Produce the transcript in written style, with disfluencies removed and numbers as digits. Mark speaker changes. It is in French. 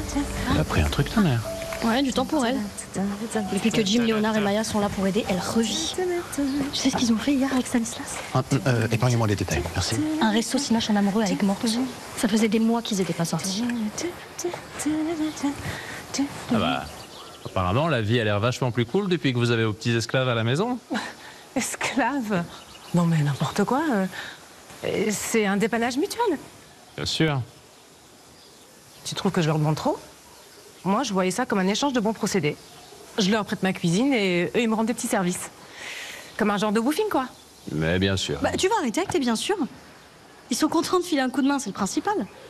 Speaker 1: Elle a pris un truc, ta mère.
Speaker 2: Ouais, du temps pour elle. Depuis que Jim, Léonard et Maya sont là pour aider, elle revit. Tu sais ce qu'ils ont fait hier avec Stanislas?
Speaker 1: Épargnez-moi les détails, merci.
Speaker 2: Un resto cinoche en amoureux avec Morte. Ça faisait des mois qu'ils étaient pas sortis.
Speaker 3: Ah bah, apparemment, la vie a l'air vachement plus cool depuis que vous avez vos petits esclaves à la maison.
Speaker 4: Esclave? Non mais n'importe quoi. C'est un dépannage mutuel.
Speaker 3: Bien sûr.
Speaker 4: Tu trouves que je leur demande trop? Moi, je voyais ça comme un échange de bons procédés. Je leur prête ma cuisine et eux, ils me rendent des petits services. Comme un genre de woofing, quoi.
Speaker 3: Mais bien sûr.
Speaker 2: Bah, tu vas arrêter avec tes bien sûr. Ils sont contents de filer un coup de main, c'est le principal.